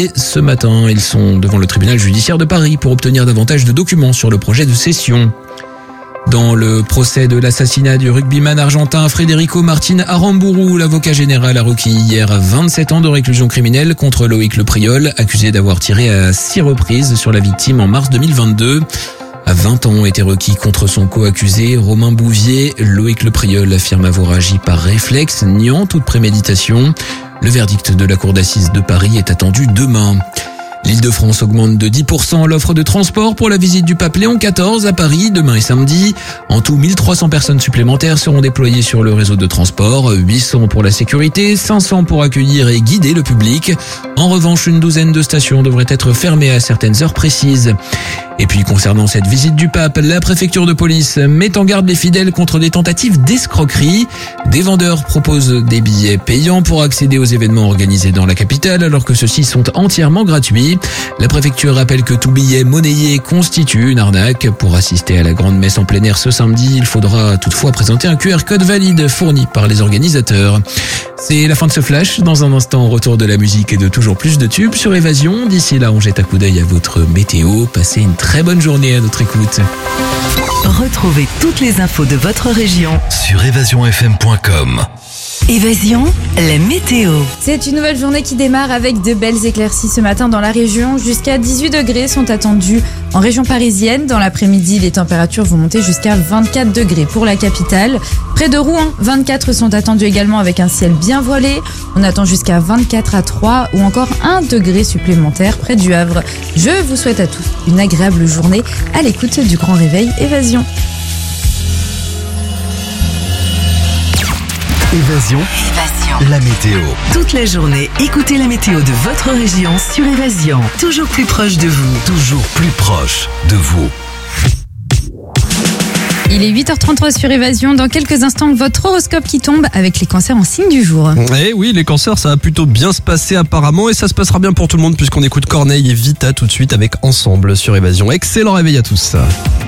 et ce matin, ils sont devant le tribunal judiciaire de Paris pour obtenir davantage de documents sur le projet de cession. Dans le procès de l'assassinat du rugbyman argentin Federico Martin Aramburu, l'avocat général a requis hier 27 ans de réclusion criminelle contre Loïc Lepriol, accusé d'avoir tiré à 6 reprises sur la victime en mars 2022. 20 ans ont été requis contre son co-accusé Romain Bouvier. Loïc Lepriol affirme avoir agi par réflexe, niant toute préméditation. Le verdict de la cour d'assises de Paris est attendu demain. L'Île-de-France augmente de 10% l'offre de transport pour la visite du pape Léon XIV à Paris demain et samedi. En tout, 1300 personnes supplémentaires seront déployées sur le réseau de transport, 800 pour la sécurité, 500 pour accueillir et guider le public. En revanche, une douzaine de stations devraient être fermées à certaines heures précises. Et puis concernant cette visite du pape, la préfecture de police met en garde les fidèles contre des tentatives d'escroquerie. Des vendeurs proposent des billets payants pour accéder aux événements organisés dans la capitale alors que ceux-ci sont entièrement gratuits. La préfecture rappelle que tout billet monnayé constitue une arnaque. Pour assister à la grande messe en plein air ce samedi, il faudra toutefois présenter un QR code valide fourni par les organisateurs. C'est la fin de ce flash. Dans un instant, retour de la musique et de toujours plus de tubes sur Évasion. D'ici là, on jette un coup d'œil à votre météo. Passez une très bonne journée à notre écoute. Retrouvez toutes les infos de votre région sur évasionfm.com. Évasion, la météo. C'est une nouvelle journée qui démarre avec de belles éclaircies ce matin dans la région. Jusqu'à 18 degrés sont attendus en région parisienne. Dans l'après-midi, les températures vont monter jusqu'à 24 degrés pour la capitale. Près de Rouen, 24 sont attendus également avec un ciel bien voilé. On attend jusqu'à 24 à 3 ou encore 1 degré supplémentaire près du Havre. Je vous souhaite à tous une agréable journée à l'écoute du Grand Réveil Évasion. Évasion, la météo. Toute la journée, écoutez la météo de votre région sur Évasion. Toujours plus proche de vous. Toujours plus proche de vous. Il est 8h33 sur Évasion. Dans quelques instants, votre horoscope qui tombe avec les cancers en signe du jour. Eh oui, les cancers, ça va plutôt bien se passer apparemment et ça se passera bien pour tout le monde puisqu'on écoute Corneille et Vita tout de suite avec Ensemble sur Évasion. Excellent réveil à tous.